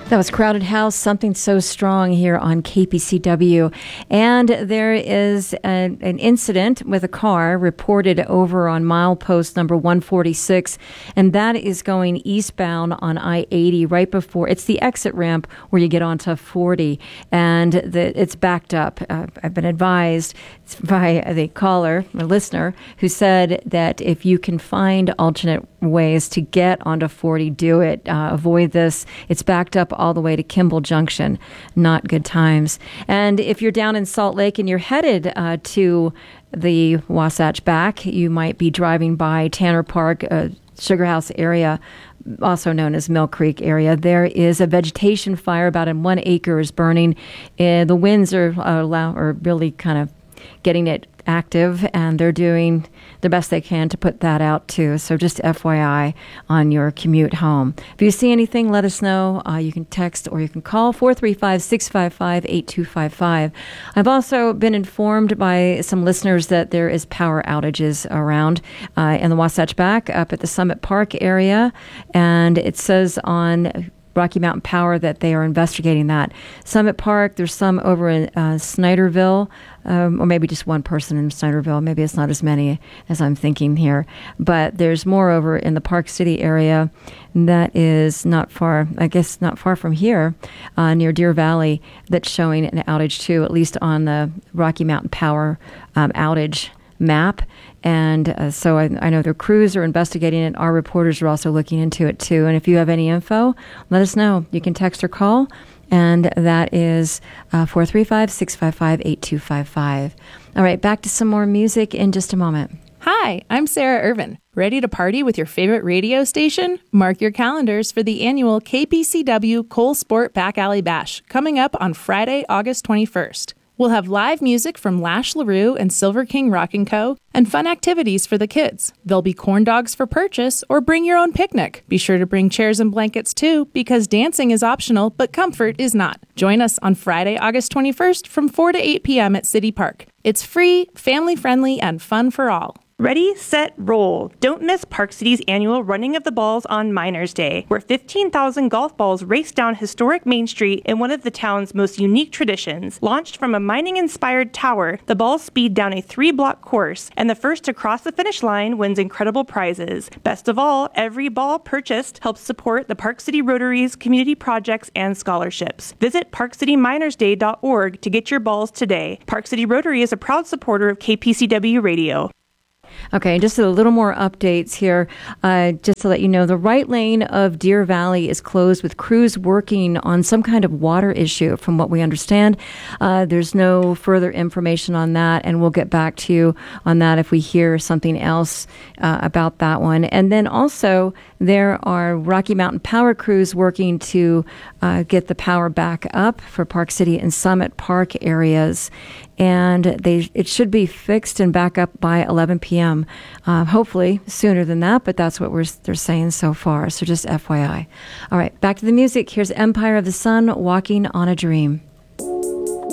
That was Crowded House, Something So Strong here on KPCW. And there is an incident with a car reported over on milepost number 146, and that is going eastbound on I-80 right before, it's the exit ramp where you get onto 40, and it's backed up. I've been advised by the caller, a listener, who said that if you can find alternate ways to get onto 40, do it. Avoid this. It's backed up all the way to Kimball Junction. Not good times. And if you're down in Salt Lake and you're headed to the Wasatch back, you might be driving by Tanner Park, Sugar House area, also known as Mill Creek area. There is a vegetation fire. About 1 acre is burning. The winds are really kind of getting it active, and they're doing the best they can to put that out too. So just FYI on your commute home. If you see anything, let us know. You can text or you can call 435-655-8255. I've also been informed by some listeners that there is power outages around in the Wasatch Back up at the Summit Park area, and it says on Rocky Mountain Power that they are investigating that. Summit Park, there's some over in Snyderville, or maybe just one person in Snyderville. Maybe it's not as many as I'm thinking here. But there's more over in the Park City area that is not far, I guess not far from here, near Deer Valley, that's showing an outage too, at least on the Rocky Mountain Power outage map. And so I know their crews are investigating it. Our reporters are also looking into it too. And if you have any info, let us know. You can text or call, and that is 435-655-8255. All right, back to some more music in just a moment. Hi, I'm Sarah Irvin. Ready to party with your favorite radio station? Mark your calendars for the annual KPCW Cole Sport Back Alley Bash coming up on Friday, August 21st. We'll have live music from Lash LaRue and Silver King Rock & Co. and fun activities for the kids. There'll be corn dogs for purchase or bring your own picnic. Be sure to bring chairs and blankets too, because dancing is optional, but comfort is not. Join us on Friday, August 21st from 4 to 8 p.m. at City Park. It's free, family-friendly, and fun for all. Ready, set, roll. Don't miss Park City's annual Running of the Balls on Miners Day, where 15,000 golf balls race down historic Main Street in one of the town's most unique traditions. Launched from a mining-inspired tower, the balls speed down a 3-block course, and the first to cross the finish line wins incredible prizes. Best of all, every ball purchased helps support the Park City Rotary's community projects and scholarships. Visit parkcityminersday.org to get your balls today. Park City Rotary is a proud supporter of KPCW Radio. Okay, just a little more updates here. Just to let you know, the right lane of Deer Valley is closed with crews working on some kind of water issue, from what we understand. There's no further information on that, and we'll get back to you on that if we hear something else about that one. And then also, there are Rocky Mountain Power crews working to get the power back up for Park City and Summit Park areas. And it should be fixed and back up by 11 p.m. Hopefully sooner than that, but that's what they're saying so far. So just FYI. All right, back to the music. Here's Empire of the Sun, Walking on a Dream.